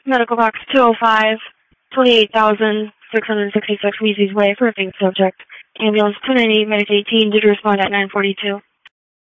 Medical box 205, 28,666 Wheezy's Way for a faint subject. Ambulance 298, Medic 18, did respond at 9:42.